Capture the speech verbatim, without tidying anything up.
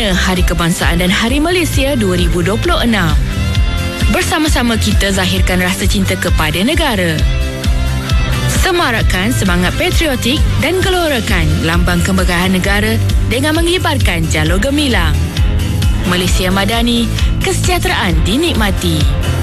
sempurna Hari Kebangsaan dan Hari Malaysia dua ribu dua puluh enam. Bersama-sama kita zahirkan rasa cinta kepada negara. Semarakkan semangat patriotik dan gelorakan lambang kemegahan negara dengan mengibarkan jalur gemilang. Malaysia Madani, kesejahteraan dinikmati.